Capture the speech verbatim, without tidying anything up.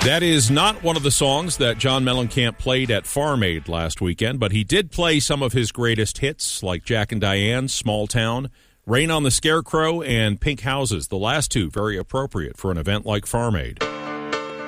That is not one of the songs that John Mellencamp played at Farm Aid last weekend, but he did play some of his greatest hits like Jack and Diane, Small Town, Rain on the Scarecrow, and Pink Houses. The last two very appropriate for an event like Farm Aid.